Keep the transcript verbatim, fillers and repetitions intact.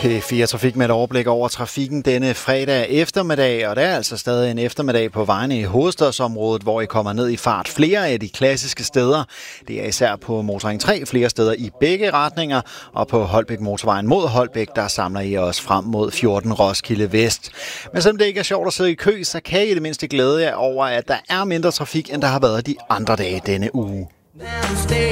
P fire Trafik med et overblik over trafikken denne fredag eftermiddag, og der er altså stadig en eftermiddag på vejene i hovedstadsområdet, hvor I kommer ned i fart flere af de klassiske steder. Det er især på Motorring tre flere steder i begge retninger, og på Holbæk Motorvejen mod Holbæk, der samler I også frem mod fjorten Roskilde Vest. Men selvom det ikke er sjovt at sidde i kø, så kan I det mindste glæde jer over, at der er mindre trafik, end der har været de andre dage denne uge.